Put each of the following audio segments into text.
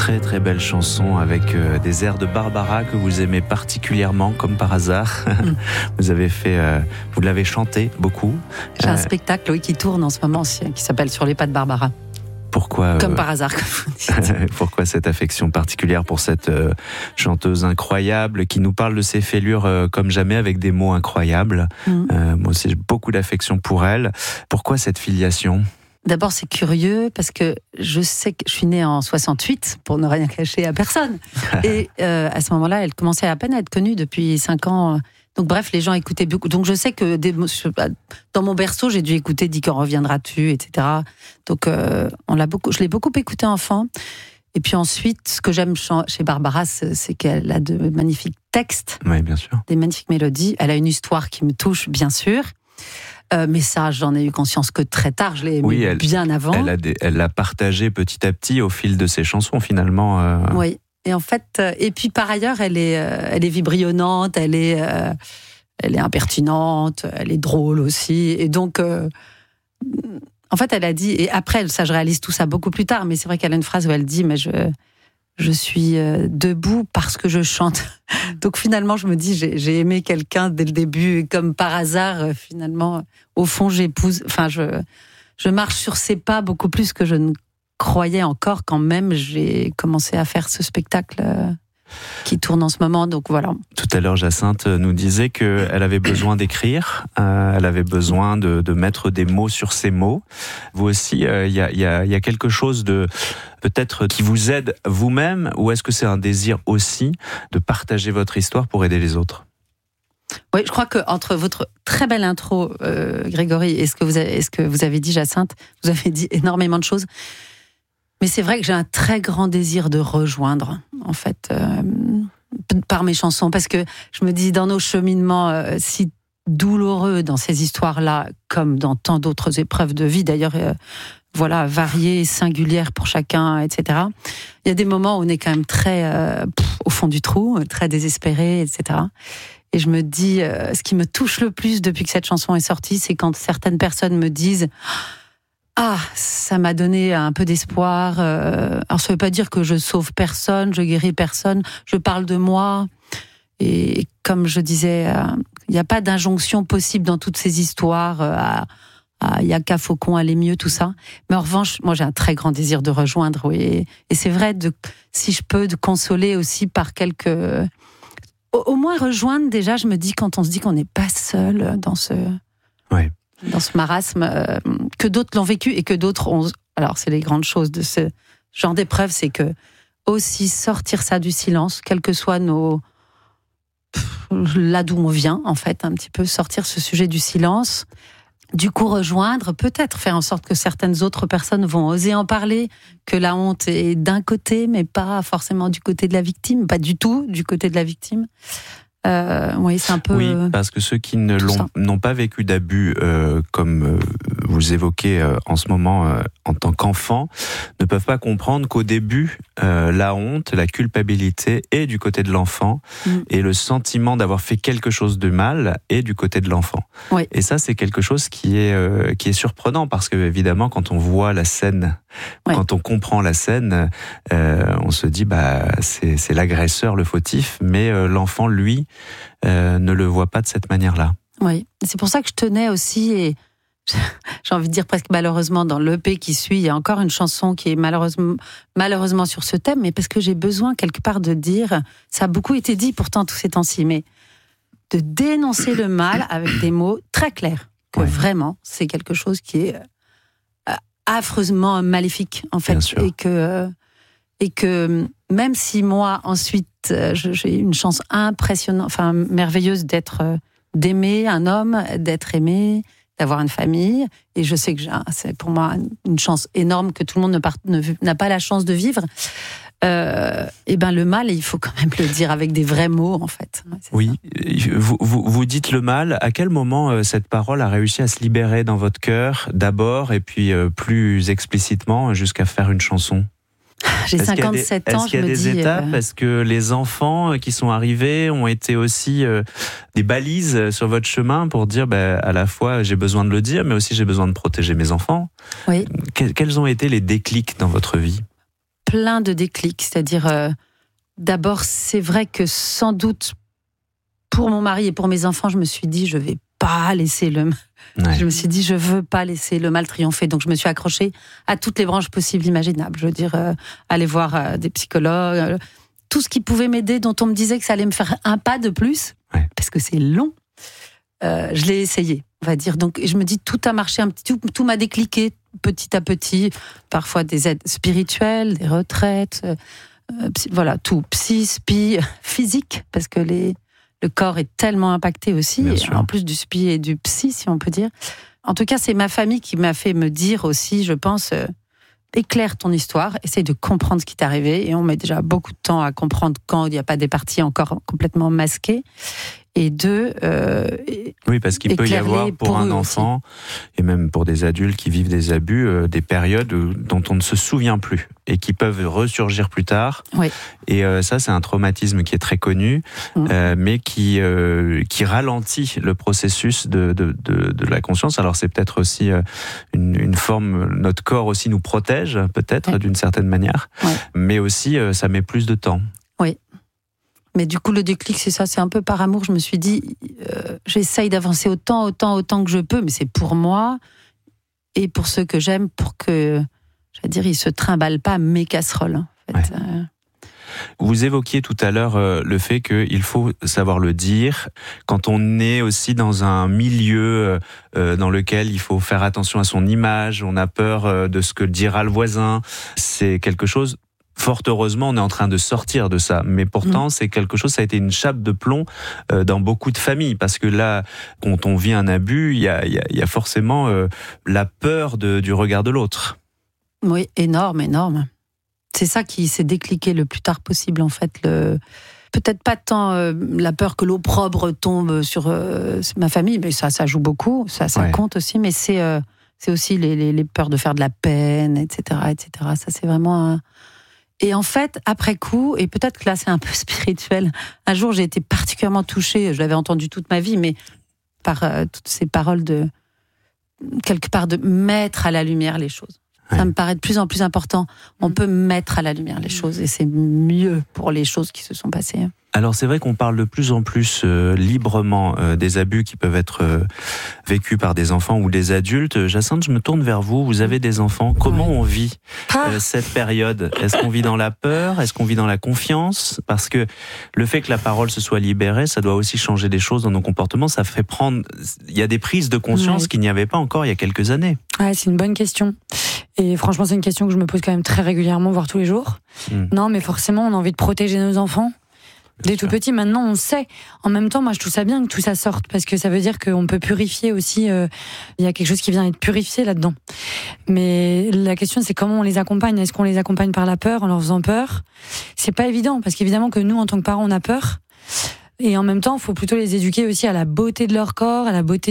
très très belle chanson avec des airs de Barbara que vous aimez particulièrement, comme par hasard. Vous l'avez chanté beaucoup. J'ai un spectacle qui tourne en ce moment qui s'appelle Sur les pas de Barbara. Pourquoi comme par hasard, comme vous dites. Pourquoi cette affection particulière pour cette chanteuse incroyable qui nous parle de ses fêlures comme jamais avec des mots incroyables. Moi aussi j'ai beaucoup d'affection pour elle. Pourquoi cette filiation ? D'abord, c'est curieux parce que je sais que je suis née en 68, pour ne rien cacher à personne. Et à ce moment-là, elle commençait à peine à être connue depuis 5 ans. Donc bref, les gens écoutaient beaucoup. Donc je sais que dans mon berceau, j'ai dû écouter « Dis quand reviendras-tu », etc. Donc je l'ai beaucoup écouté enfant. Et puis ensuite, ce que j'aime chez Barbara, c'est qu'elle a de magnifiques textes. Oui, bien sûr. Des magnifiques mélodies. Elle a une histoire qui me touche, bien sûr. Mais ça, j'en ai eu conscience que très tard. Je l'ai aimé bien avant. Elle l'a partagé petit à petit au fil de ses chansons, finalement. Oui. Et en fait, et puis par ailleurs, elle est vibrionnante, elle est impertinente, elle est drôle aussi. Et donc, en fait, elle a dit, et après, ça, je réalise tout ça beaucoup plus tard, mais c'est vrai qu'elle a une phrase où elle dit, mais je suis debout parce que je chante. Donc finalement, je me dis, j'ai aimé quelqu'un dès le début, comme par hasard, finalement, au fond, j'épouse, enfin, je marche sur ses pas beaucoup plus que je ne croyais encore quand même j'ai commencé à faire ce spectacle qui tourne en ce moment, donc voilà. Tout à l'heure, Jacinthe nous disait qu'elle avait besoin d'écrire, elle avait besoin de mettre des mots sur ses mots. Vous aussi, il y a quelque chose de peut-être qui vous aide vous-même, ou est-ce que c'est un désir aussi de partager votre histoire pour aider les autres ? Oui, je crois qu'entre votre très belle intro, Grégory, et ce que vous avez dit, Jacinthe, vous avez dit énormément de choses. Mais c'est vrai que j'ai un très grand désir de rejoindre, en fait, par mes chansons. Parce que je me dis, dans nos cheminements si douloureux dans ces histoires-là, comme dans tant d'autres épreuves de vie, d'ailleurs, variées, singulières pour chacun, etc. Il y a des moments où on est quand même très au fond du trou, très désespéré, etc. Et je me dis, ce qui me touche le plus depuis que cette chanson est sortie, c'est quand certaines personnes me disent... Ah, ça m'a donné un peu d'espoir. Alors, ça veut pas dire que je sauve personne, je guéris personne, je parle de moi. Et comme je disais, il n'y a pas d'injonction possible dans toutes ces histoires. Il y a qu'à Faucon, aller mieux, tout ça. Mais en revanche, moi, j'ai un très grand désir de rejoindre. Oui. Et c'est vrai, si je peux, de consoler aussi par quelques... Au moins rejoindre, déjà, je me dis, quand on se dit qu'on n'est pas seul dans ce... Ouais. Dans ce marasme, que d'autres l'ont vécu et que d'autres ont... Alors, c'est les grandes choses de ce genre d'épreuve, c'est que aussi sortir ça du silence, quel que soit là d'où on vient, en fait, un petit peu sortir ce sujet du silence, du coup rejoindre, peut-être faire en sorte que certaines autres personnes vont oser en parler, que la honte est d'un côté, mais pas forcément du côté de la victime, pas du tout du côté de la victime. Oui, c'est un peu... Oui, parce que ceux qui n'ont pas vécu d'abus, comme vous évoquez en ce moment en tant qu'enfant, ne peuvent pas comprendre qu'au début, la honte, la culpabilité est du côté de l'enfant, et le sentiment d'avoir fait quelque chose de mal est du côté de l'enfant. Oui. Et ça, c'est quelque chose qui est surprenant, parce que évidemment, quand on voit la scène, quand on comprend la scène, on se dit, c'est l'agresseur le fautif, mais l'enfant, lui, ne le voit pas de cette manière-là. Oui, c'est pour ça que je tenais aussi, et j'ai envie de dire presque malheureusement, dans l'EP qui suit, il y a encore une chanson qui est malheureusement sur ce thème, mais parce que j'ai besoin quelque part de dire, ça a beaucoup été dit pourtant tous ces temps-ci, mais de dénoncer le mal avec des mots très clairs, que vraiment c'est quelque chose qui est affreusement maléfique en fait, et que même si moi ensuite j'ai une chance impressionnante, enfin merveilleuse d'aimer un homme, d'être aimé, d'avoir une famille, et je sais que c'est pour moi une chance énorme que tout le monde n'a pas la chance de vivre. Et le mal, il faut quand même le dire avec des vrais mots, en fait. Oui, vous dites le mal. À quel moment cette parole a réussi à se libérer dans votre cœur, d'abord, et puis plus explicitement, jusqu'à faire une chanson ? J'ai 57 ans, je me dis... Est-ce qu'il y a des étapes ? Est-ce que les enfants qui sont arrivés ont été aussi des balises sur votre chemin pour dire, à la fois, j'ai besoin de le dire, mais aussi j'ai besoin de protéger mes enfants ? Oui. Quels ont été les déclics dans votre vie ? plein de déclics. C'est-à-dire, d'abord, c'est vrai que sans doute, pour mon mari et pour mes enfants, je me suis dit, je vais pas laisser le... Ouais. Je me suis dit, je veux pas laisser le mal triompher. Donc, je me suis accrochée à toutes les branches possibles, imaginables. Je veux dire, aller voir des psychologues, tout ce qui pouvait m'aider, dont on me disait que ça allait me faire un pas de plus, parce que c'est long. Je l'ai essayé, on va dire. Donc, je me dis, tout a marché, tout m'a décliqué petit à petit. Parfois des aides spirituelles, des retraites, voilà, tout. Psy, spi, physique, parce que le corps est tellement impacté aussi, et en plus du spi et du psy, si on peut dire. En tout cas, c'est ma famille qui m'a fait me dire aussi, je pense, éclaire ton histoire, essaye de comprendre ce qui t'est arrivé. Et on met déjà beaucoup de temps à comprendre quand il n'y a pas des parties encore complètement masquées. Et deux, oui, parce qu'il peut y avoir pour un enfant, et même pour des adultes qui vivent des abus, des périodes dont on ne se souvient plus et qui peuvent ressurgir plus tard. Oui. Et ça, c'est un traumatisme qui est très connu, mais qui ralentit le processus de la conscience. Alors c'est peut-être aussi une forme, notre corps aussi nous protège, peut-être d'une certaine manière, mais aussi ça met plus de temps. Oui. Mais du coup, le déclic, c'est ça, c'est un peu par amour. Je me suis dit, j'essaye d'avancer autant que je peux, mais c'est pour moi et pour ceux que j'aime, pour que, j'allais dire, ils se trimballent pas mes casseroles. En fait. Vous évoquiez tout à l'heure le fait qu'il faut savoir le dire. Quand on est aussi dans un milieu dans lequel il faut faire attention à son image, on a peur de ce que dira le voisin, c'est quelque chose... Fort heureusement, on est en train de sortir de ça. Mais pourtant, c'est quelque chose, ça a été une chape de plomb dans beaucoup de familles. Parce que là, quand on vit un abus, il y a forcément la peur du regard de l'autre. Oui, énorme. C'est ça qui s'est décliqué le plus tard possible, en fait. Peut-être pas tant la peur que l'opprobre tombe sur ma famille, mais ça joue beaucoup, ça compte aussi. Mais c'est aussi les peurs de faire de la peine, etc. Ça, c'est vraiment... Et en fait, après coup, et peut-être que là c'est un peu spirituel, un jour j'ai été particulièrement touchée, je l'avais entendu toute ma vie, mais par toutes ces paroles quelque part de mettre à la lumière les choses. Ça me paraît de plus en plus important. On peut mettre à la lumière les choses et c'est mieux pour les choses qui se sont passées. Alors c'est vrai qu'on parle de plus en plus librement des abus qui peuvent être vécus par des enfants ou des adultes. Jacinthe, je me tourne vers vous. Vous avez des enfants. Comment on vit cette période ? Est-ce qu'on vit dans la peur ? Est-ce qu'on vit dans la confiance ? Parce que le fait que la parole se soit libérée, ça doit aussi changer des choses dans nos comportements. Ça fait prendre... Il y a des prises de conscience qu'il n'y avait pas encore il y a quelques années. Ouais, c'est une bonne question. Et franchement, c'est une question que je me pose quand même très régulièrement, voire tous les jours. Non, mais forcément, on a envie de protéger nos enfants. Dès tout petit, maintenant, on sait. En même temps, moi, je trouve ça bien que tout ça sorte, parce que ça veut dire qu'on peut purifier aussi. Il y a quelque chose qui vient être purifié là-dedans. Mais la question, c'est comment on les accompagne. Est-ce qu'on les accompagne par la peur, en leur faisant peur ? C'est pas évident, parce qu'évidemment que nous, en tant que parents, on a peur. Et en même temps, il faut plutôt les éduquer aussi à la beauté de leur corps, à la beauté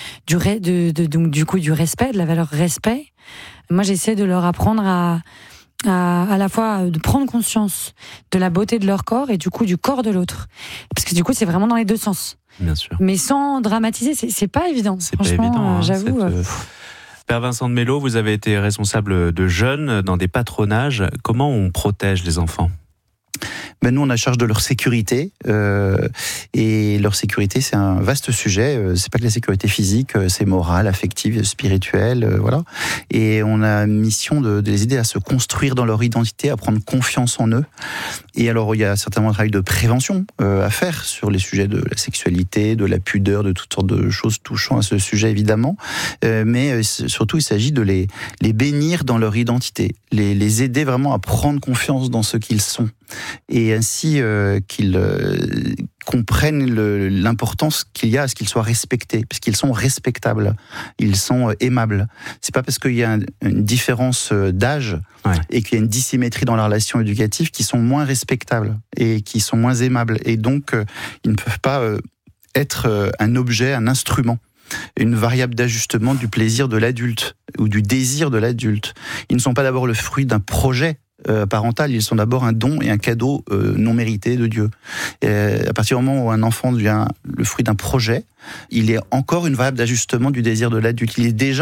du respect, de la valeur respect. Moi, j'essaie de leur apprendre à la fois de prendre conscience de la beauté de leur corps et du coup du corps de l'autre. Parce que du coup, c'est vraiment dans les deux sens. Bien sûr. Mais sans dramatiser, c'est pas évident. C'est pas évident, j'avoue. Père Vincent de Mello, vous avez été responsable de jeunes dans des patronages. Comment on protège les enfants ? Nous, on a charge de leur sécurité, et leur sécurité, c'est un vaste sujet. C'est pas que la sécurité physique, c'est morale, affective, spirituelle, voilà. Et on a mission de les aider à se construire dans leur identité, à prendre confiance en eux. Et alors, il y a certainement un travail de prévention à faire sur les sujets de la sexualité, de la pudeur, de toutes sortes de choses touchant à ce sujet, évidemment. Mais surtout, il s'agit de les bénir dans leur identité, les aider vraiment à prendre confiance dans ce qu'ils sont. Et ainsi qu'ils comprennent l'importance qu'il y a à ce qu'ils soient respectés, parce qu'ils sont respectables, ils sont aimables. C'est pas parce qu'il y a une différence d'âge et qu'il y a une dissymétrie dans la relation éducative qu'ils sont moins respectables et qu'ils sont moins aimables. Et donc, ils ne peuvent pas être un objet, un instrument, une variable d'ajustement du plaisir de l'adulte ou du désir de l'adulte. Ils ne sont pas d'abord le fruit d'un projet parental, ils sont d'abord un don et un cadeau non mérité de Dieu. Et à partir du moment où un enfant devient le fruit d'un projet, il est encore une variable d'ajustement du désir de l'adulte. Il est déjà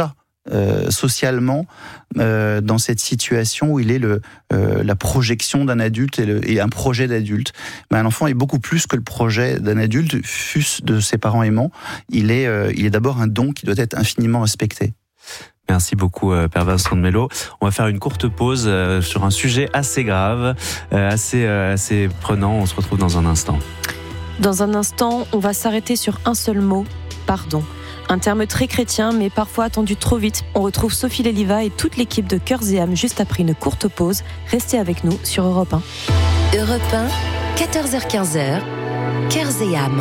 socialement dans cette situation où il est la projection d'un adulte et un projet d'adulte. Mais un enfant est beaucoup plus que le projet d'un adulte, fût-ce de ses parents aimants. Il est d'abord un don qui doit être infiniment respecté. Merci beaucoup, Père Vincent de Mello. On va faire une courte pause sur un sujet assez grave, assez prenant. On se retrouve dans un instant. Dans un instant, on va s'arrêter sur un seul mot, pardon. Un terme très chrétien, mais parfois attendu trop vite. On retrouve Sophie Léliva et toute l'équipe de Cœurs et âmes juste après une courte pause. Restez avec nous sur Europe 1. Europe 1, 14h-15h, Cœurs et âmes.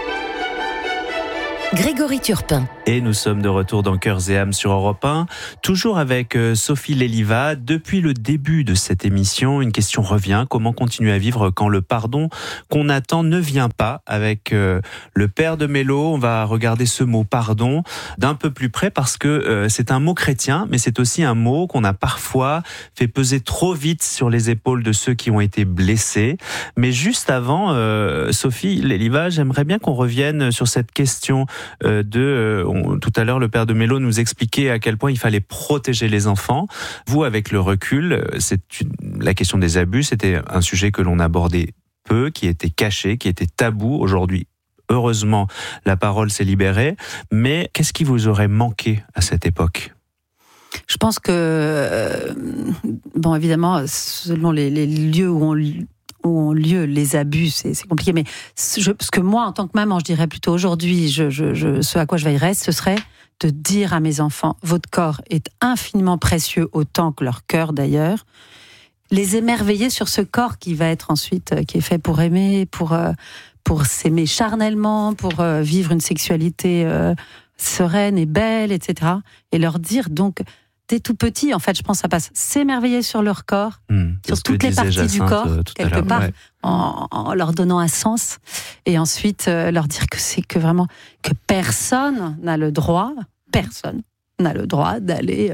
Grégory Turpin. Et nous sommes de retour dans Cœurs et âmes sur Europe 1, toujours avec Sophie Léliva. Depuis le début de cette émission, une question revient. Comment continuer à vivre quand le pardon qu'on attend ne vient pas? Avec le Père de Mello, on va regarder ce mot pardon d'un peu plus près parce que c'est un mot chrétien, mais c'est aussi un mot qu'on a parfois fait peser trop vite sur les épaules de ceux qui ont été blessés. Mais juste avant, Sophie Léliva, j'aimerais bien qu'on revienne sur cette question tout à l'heure, le Père de Mello nous expliquait à quel point il fallait protéger les enfants. Vous, avec le recul, la question des abus, c'était un sujet que l'on abordait peu, qui était caché, qui était tabou. Aujourd'hui, heureusement, la parole s'est libérée. Mais qu'est-ce qui vous aurait manqué à cette époque ? Je pense que, évidemment, selon les lieux où ont lieu les abus, c'est compliqué, mais ce que moi, en tant que maman, je dirais plutôt aujourd'hui, ce à quoi je veillerais, ce serait de dire à mes enfants, votre corps est infiniment précieux, autant que leur cœur d'ailleurs, les émerveiller sur ce corps qui va être ensuite, qui est fait pour aimer, pour s'aimer charnellement, pour vivre une sexualité sereine et belle, etc. Et leur dire donc, dès tout petit, en fait, je pense que ça passe s'émerveiller sur leur corps, sur toutes les parties du corps, quelque part, ouais. en leur donnant un sens, et ensuite leur dire que vraiment que personne n'a le droit d'aller,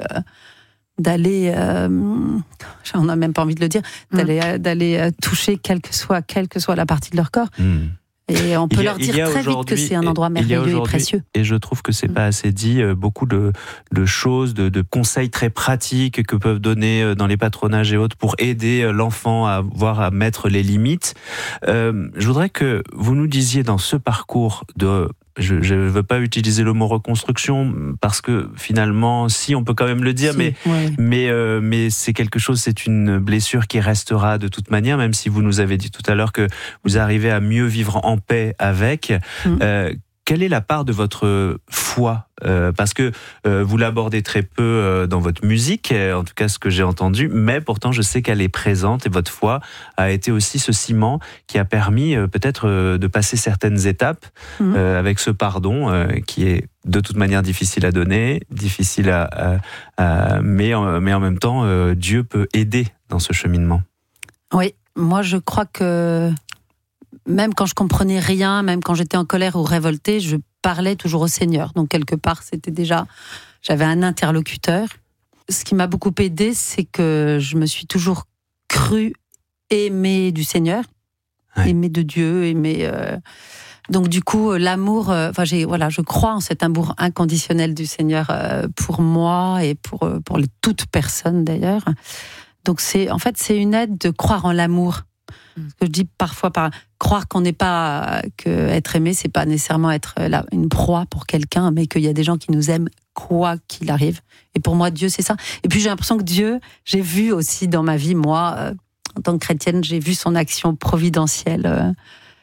on n'a même pas envie de le dire, d'aller toucher quelle que soit la partie de leur corps. Et on peut leur dire très vite que c'est un endroit merveilleux et précieux. Et je trouve que c'est pas assez dit. Beaucoup de choses, de conseils très pratiques que peuvent donner dans les patronages et autres pour aider l'enfant à mettre les limites. Je voudrais que vous nous disiez dans ce parcours je ne veux pas utiliser le mot reconstruction parce que finalement, si on peut quand même le dire, mais c'est quelque chose, c'est une blessure qui restera de toute manière, même si vous nous avez dit tout à l'heure que vous arrivez à mieux vivre en paix avec. Quelle est la part de votre foi ? Parce que vous l'abordez très peu dans votre musique, en tout cas ce que j'ai entendu, mais pourtant je sais qu'elle est présente et votre foi a été aussi ce ciment qui a permis peut-être de passer certaines étapes avec ce pardon qui est de toute manière difficile à donner, difficile mais en même temps Dieu peut aider dans ce cheminement. Oui, moi je crois que même quand je comprenais rien, même quand j'étais en colère ou révoltée, je parlais toujours au Seigneur. Donc quelque part, j'avais un interlocuteur. Ce qui m'a beaucoup aidée, c'est que je me suis toujours crue aimée du Seigneur, aimée de Dieu, aimée. Donc du coup, l'amour. Je crois en cet amour inconditionnel du Seigneur pour moi et pour toute personne d'ailleurs. Donc c'est une aide de croire en l'amour. Ce que je dis parfois, croire qu'on n'est pas, que être aimé, c'est pas nécessairement être une proie pour quelqu'un, mais qu'il y a des gens qui nous aiment quoi qu'il arrive. Et pour moi, Dieu, c'est ça. Et puis j'ai l'impression que Dieu, j'ai vu aussi dans ma vie, moi, en tant que chrétienne, j'ai vu son action providentielle.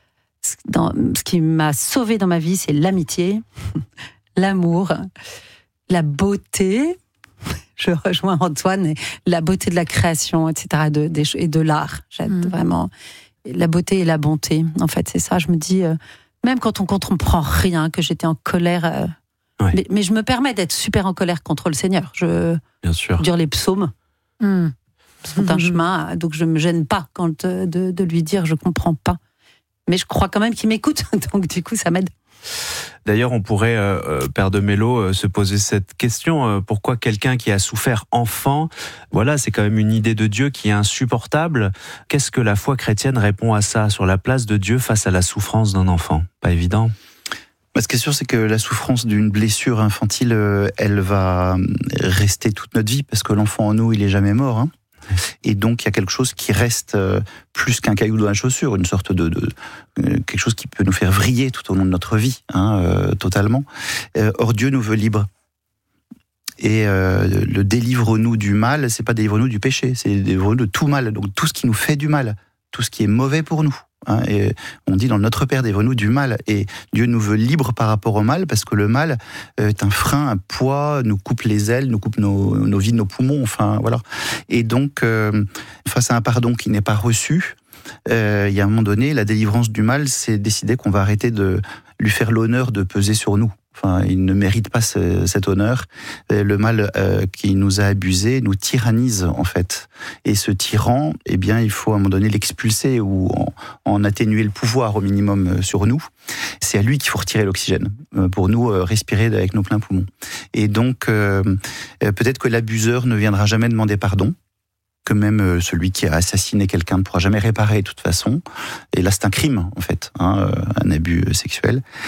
Ce qui m'a sauvée dans ma vie, c'est l'amitié, l'amour, la beauté. Je rejoins Antoine, et la beauté de la création, etc., et de l'art. J'aime vraiment la beauté et la bonté. En fait, c'est ça. Je me dis, même quand on ne comprend rien, que j'étais en colère, mais je me permets d'être super en colère contre le Seigneur. Bien sûr. Dire les psaumes sont un chemin, donc je ne me gêne pas quand de lui dire je ne comprends pas. Mais je crois quand même qu'il m'écoute, donc du coup, ça m'aide. D'ailleurs, on pourrait, Père de Mello, se poser cette question. Pourquoi quelqu'un qui a souffert enfant, c'est quand même une idée de Dieu qui est insupportable. Qu'est-ce que la foi chrétienne répond à ça, sur la place de Dieu face à la souffrance d'un enfant ? Pas évident. Ce qui est sûr, c'est que la souffrance d'une blessure infantile, elle va rester toute notre vie, parce que l'enfant en nous, il est jamais mort. Hein. Et donc, il y a quelque chose qui reste plus qu'un caillou dans la chaussure, une sorte de quelque chose qui peut nous faire vriller tout au long de notre vie, totalement. Or, Dieu nous veut libres. Et le délivre-nous du mal, c'est pas délivre-nous du péché, c'est délivre-nous de tout mal. Donc, tout ce qui nous fait du mal, tout ce qui est mauvais pour nous. Et on dit dans Notre Père, délivre-nous du mal. Et Dieu nous veut libres par rapport au mal, parce que le mal est un frein, un poids, nous coupe les ailes, nous coupe nos vies, nos poumons, enfin voilà. Et donc, face à un pardon qui n'est pas reçu, il y a un moment donné, la délivrance du mal, c'est décider qu'on va arrêter de lui faire l'honneur de peser sur nous. Enfin, il ne mérite pas cet honneur. Le mal qui nous a abusés nous tyrannise, en fait. Et ce tyran, eh bien, il faut à un moment donné l'expulser ou en atténuer le pouvoir au minimum sur nous. C'est à lui qu'il faut retirer l'oxygène pour nous respirer avec nos pleins poumons. Et donc, peut-être que l'abuseur ne viendra jamais demander pardon, que même celui qui a assassiné quelqu'un ne pourra jamais réparer de toute façon. Et là, c'est un crime, en fait, un abus sexuel.